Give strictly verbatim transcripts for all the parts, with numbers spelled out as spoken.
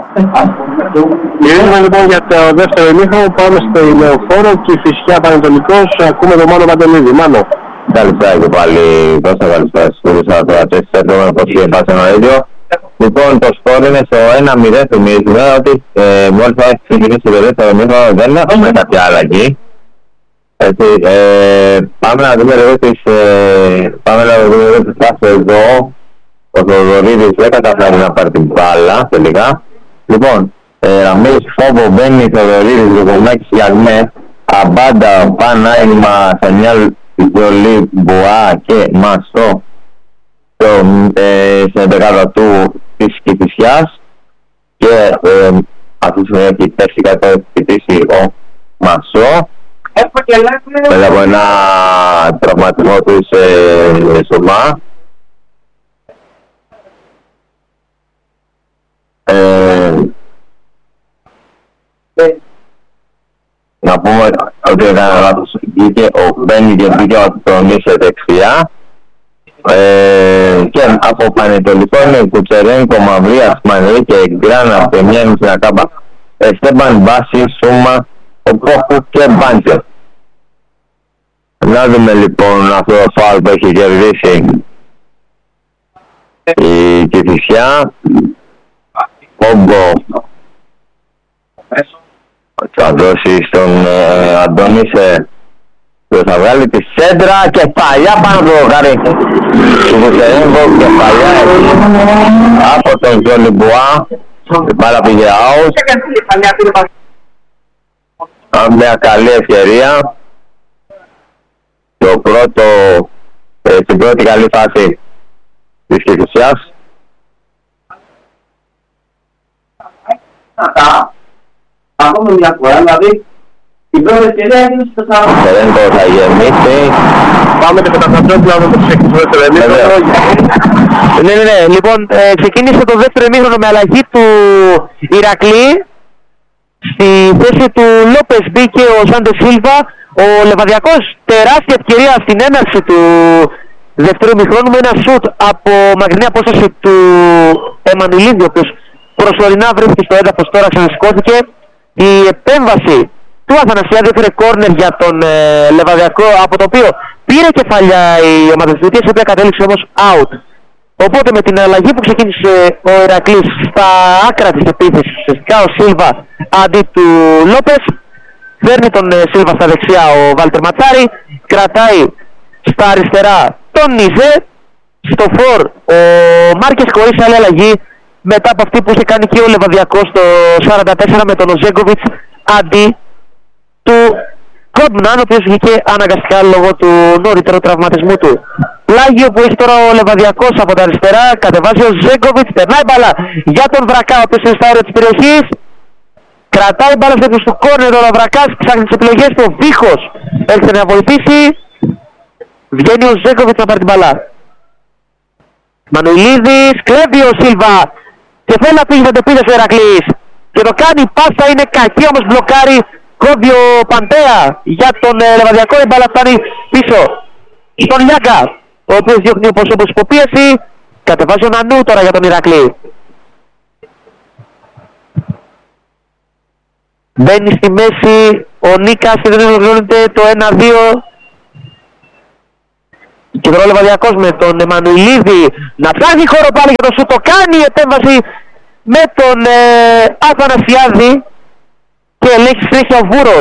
Γυρίζουμε λοιπόν για το δεύτερο ημίχρονο, πάμε στο Λεωφόρο και η Φυσιά Πανετολικός. Ακούμε τον Μάνο Παντελίδη. Μάνο. Καλησπέρα και πάλι, Κώστα, καλησπέρα στους φίλους ακροατές της έντομων πως και Πάσενο Radio. Λοιπόν, το σκορ είναι στο ένα μηδέν, θυμίζουμε ότι ε, μόλις θα έχει ξεκινήσει το δεύτερο ημίχρονο δεν έχουμε κάποια αλλαγή. Έτσι, ε, πάμε να δούμε λίγο τις, ε, πάμε να δούμε λίγο τις φάσεις εδώ. Ο Θοδωρίδης δεν καταφέρει να πάρει την μπάλα τελικά. Λοιπόν, ε, Ραμίλης Φόβο, μπαίνει Θοδωρίδης, Λουκομάκης, Γιαγμέ, Αμπάντα, Πανάιμα, Σανιάλ, Ζολή, Μπουά και Μασό ε, στην εντεκάδα του της Κηφισιάς και ε, αυτή τη στιγμή έχει πέσει κάτι το επιτήσει ο Μασό μετά από ένα τραυματισμό του σε σωμά. Ε, να πούμε ότι έκανε λάθος, βγήκε ο Μπένι και βγήκε ο Ακτονής σε δεξιά. Ε, και από Πανετολικό είναι Κουτσερένκο, Μαυρίας, Μανρή και Γκράνα, Πεμιάνη, Συνακάμπα, Εστέμπαν, Μπάση, Σούμα, Οπόχου και Μπάντζερ. Να δούμε λοιπόν αυτό το φάουλ που έχει κερδίσει η Κηφισιά. Όγκο θα δώσει στον ε, Αντώνησε που θα βγάλει τη σέντρα και παλιά πάνω από το δοκάρι του Κουτσερένκο και παλιά από τον Ζόλι Μπουά. Η μπάλα πήγε out. Μια καλή ευκαιρία. Το πρώτο, ε, στην πρώτη καλή φάση της Κηφισιάς. Ακόμα μια φορά, δηλαδή την πρώτη ευκαιρία έγινε στο σαράντα. Δεν το θα γεμίσει. Πάμε και με τα Κατσόπουλα να το ξεκινήσουμε στο δεύτερο ημίχρονο. Ναι, ναι, ναι. Λοιπόν, ε, ξεκίνησε το δεύτερο ημίχρονο με αλλαγή του Ηρακλή. Στη θέση του Λόπες μπήκε ο Σάντε Σίλβα. Ο Λεβαδιακός τεράστια ευκαιρία στην έναρξη του δεύτερου ημίχρονου με ένα σουτ από μακρινή απόσταση του Εμμανουηλίδη, ο οποίος προσωρινά βρίσκεται στο έδαφος, τώρα ξανασηκώθηκε. Η επέμβαση του Αθανασιάδη έφερε κόρνερ για τον ε, Λεβαδιακό, από το οποίο πήρε κεφαλιά η ομάδα της Βιτίας, η οποία κατέληξε όμως out. Οπότε με την αλλαγή που ξεκίνησε ο Ηρακλής στα άκρα της επίθεσης, ουσιαστικά ο Σίλβα αντί του Λόπες, φέρνει τον ε, Σίλβα στα δεξιά ο Βάλτερ Ματσάρη, κρατάει στα αριστερά τον Νιζέ, στο φορ ο Μάρκες χωρίς άλλη αλλαγή, μετά από αυτή που είχε κάνει και ο Λεβαδιακός στο σαράντα τέσσερα με τον Οζέγκοβιτς αντί του Κόμπναν, ο οποίος βγήκε αναγκαστικά λόγω του νωρίτερου τραυματισμού του. Πλάγιο που έχει τώρα ο Λεβαδιακός από τα αριστερά, κατεβάζει ο Ζέγκοβιτς, περνάει μπάλα για τον Βρακά, ο οποίος είναι στα όρια της περιοχής, κρατάει μπάλα στο ύψος του κόρνερ, ο Βρακάς ψάχνει τις επιλογές του, ο Βίχος έρχεται να βοηθήσει, βγαίνει ο Ζέγκοβιτς να πάρει την μπάλα. Μανουηλίδης, κλέβει ο Σίλβα και θέλει να πήγε το πίδες ο Ηρακλής και το κάνει, η πάσα είναι κακή όμως μπλοκάρει, κόβει ο Παντέα για τον ε, Λεβαδιακό, η μπάλα φτάνει πίσω στον Λιάγκα, ο οποίος διώχνει όπως όπως υποπίεση, κατεβάζει ο Νανού τώρα για τον Ηρακλή. Μπαίνει στη μέση ο Νίκας και δεν ολοκληρώνεται το ένα δύο. Και τώρα ο Λεβαδιακός με τον Εμμανουηλίδη να ψάχνει χώρο πάλι για το σου, το κάνει η επέμβαση με τον ε, Αθανασιάδη και ελέγχει συνέχεια ο Βούρος,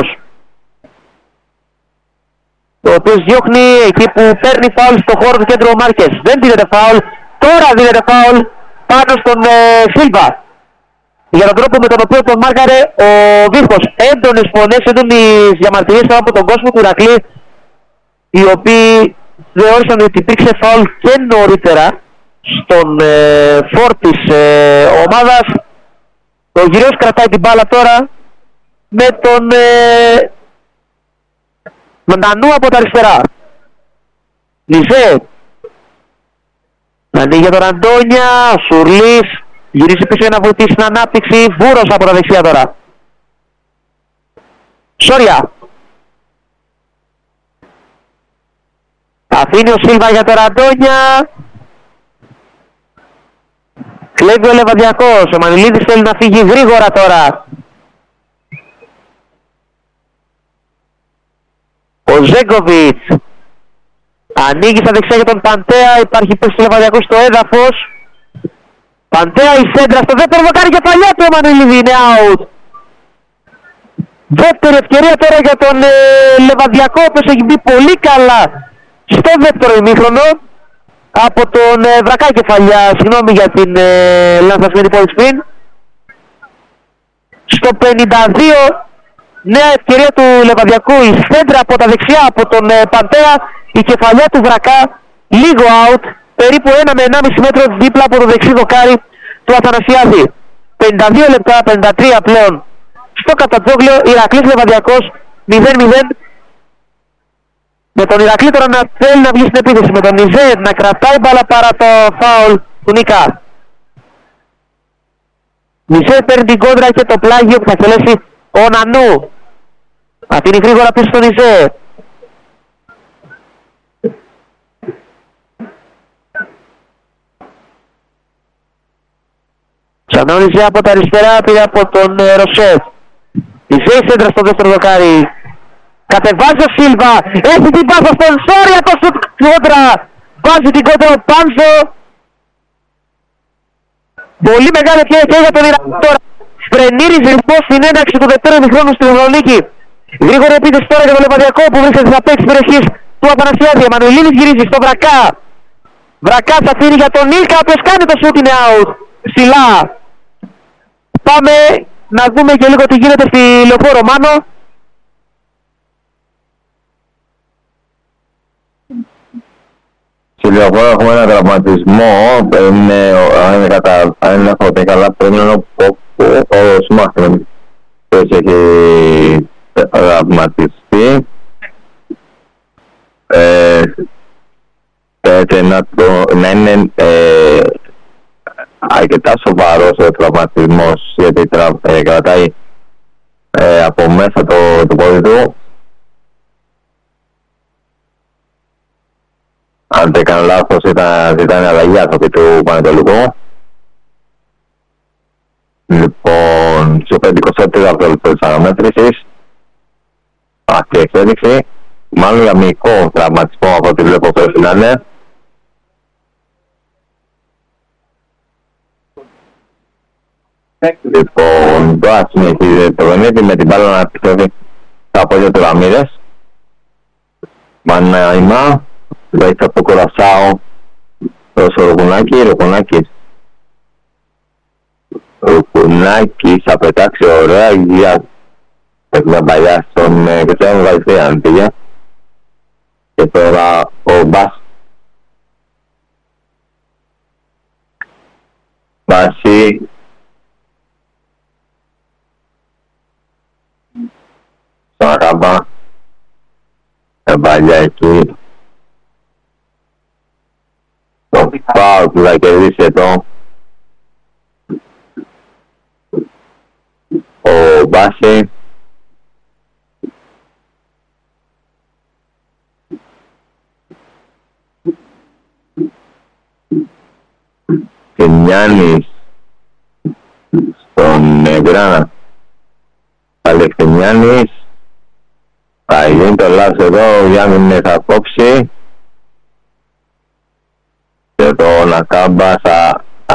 ο οποίος διώχνει εκεί που παίρνει φάουλ στο χώρο του κέντρου ο Μάρκες. Δεν δίνεται φάουλ, τώρα δίνεται φάουλ πάνω στον ε, Σίλβα για τον τρόπο με τον οποίο τον μάρκαρε ο Βίρκος. Έντονες φωνές, έντονες διαμαρτυρίες από τον κόσμο του Ηρακλή, οι οποίοι θεώρησαν ότι υπήρξε φάουλ και νωρίτερα στον ε, φόρ της ε, ομάδας. Ο Γυραιός κρατάει την μπάλα τώρα με τον ε, Νανού από τα αριστερά. Νιζέ ανοίγει για τον Αντώνια, ο Σουρλής γυρίζει πίσω για να βοηθήσει την ανάπτυξη, Βούρος από τα δεξιά τώρα. Σόρια. Αφήνει ο Σίλβα για τον Αντώνια. Κλέβει ο Λεβαδιακός, ο Μανιλίδης θέλει να φύγει γρήγορα τώρα. Ο Ζέγκοβιτς ανοίγει στα δεξιά για τον Παντέα, υπάρχει πέσει του Λεβαδιακού στο έδαφος. Παντέα η σέντρα στο δεύτερο δοκάρι, κεφαλιά του ο Μανιλίδη, είναι out. Δεύτερη ευκαιρία τώρα για τον ε, Λεβαδιακό, που έχει μπει πολύ καλά στο δεύτερο ημίχρονο από τον ε, Βρακά κεφαλιά, συγγνώμη για την ε, λανθασμένη πόλη πριν. Στο πενήντα δύο, νέα ευκαιρία του Λεβαδιακού, η σέντρα από τα δεξιά από τον ε, Παντέα, η κεφαλιά του Βρακά, λίγο out, περίπου ένα με ενάμιση μέτρο δίπλα από το δεξί δοκάρι του Αθανασιάδη. πενήντα δύο λεπτά, πενήντα τρία πλέον στο Κατατζόγλιο, Ηρακλής Λεβαδιακός μηδέν μηδέν. Με τον Ηρακλή τώρα να θέλει να βγει στην επίθεση, με τον Ιζέ να κρατάει μπάλα παρά το φάουλ του Νίκα. Ιζέ παίρνει την κόντρα και το πλάγιο που θα εκτελέσει ο Νανού. Αφήνει γρήγορα πίσω στον Ιζέ. Ξανώνιζε από τα αριστερά, πήρε από τον ε, Ροσέφ. Ιζέ η σέντρα στο δεύτερο δοκάρι. Κατεβάζει ο Σίλβα, έχει την πάσα στον Σόρια, το σουτ κόντρα. Βάζει την κόντρα ο Πάνσο. Πολύ μεγάλη ευκαιρία και για τον Ηρακλή τώρα. Φρενήριζε λοιπόν στην έναρξη του δεύτερου ημιχρόνου στη Θεσσαλονίκη. Γρήγορη επίθεση τώρα για τον Λεβαδιακό που βρίσκεται στα παίξης περιοχής του Αθανασιάδη. Εμμανουηλίδης γυρίζει στο Βρακά. Βρακά θα αφήνει για τον Νίκα, ο οποίος κάνει το σουτ, είναι out. Ψηλά. Πάμε να δούμε και λίγο τι γίνεται στη Λεωφόρο Μάνο. Στη Λεωφόρο έχουμε ένα τραυματισμό, είναι, αν είναι κατά, αν είναι αυτό καλά, πρέπει να είναι ο Σμάχτρον που έχει τραυματιστεί. Ε, έτσι να, το, να είναι ε, αρκετά σοβαρός ο τραυματισμός, γιατί τρα, ε, κρατάει ε, από μέσα το, το πόδι του. Αν δεν κάνω λάθος, ήταν, ήταν αλλαγή άνθρωποι του Πανετολικού. Λοιπόν, στο πεντηκοστό τρίτο λεπτό της αναμέτρησης, αυτή η εξέλιξη, μάλλον για μυϊκό τραυματισμό από ό,τι βλέπω πρέπει να είναι. Λοιπόν, τώρα συνεχίζει το παιχνίδι με την μπάλα να επιστρέφει στα πόδια του Ραμίρες. Μανάιμα. Λέει από το Κορασάο προς ο Ροκουνάκη, Ροκουνάκης Ροκουνάκης θα πετάξει ωραία για την παλιά στον Κριστιανό Βαϊθέα αν πήγε. Και τώρα ο Μπάς Μπάση στον Ακαμπά την παλιά εκεί. Το φάουλ που θα κερδίσει εδώ ο Μπάση. Κενιάνης στον Γκράνα. Πάλι Κενιάνης. Θα γίνει το λάθος εδώ, ο Γιάννη θα κόψει. Και το Νακάμπα θα